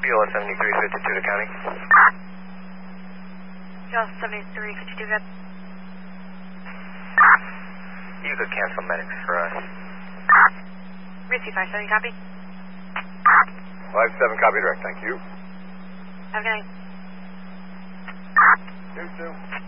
BLS 7352 to county. BLS 7352, good. You could cancel medics for us. Receive 57, copy. 57, copy direct, thank you. Have a good night. You too.